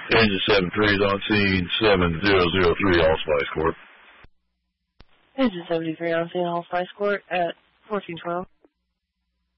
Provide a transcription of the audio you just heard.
Engine 73 is on scene 7003 Allspice Court. Engine 73 on scene Allspice Court at 1412.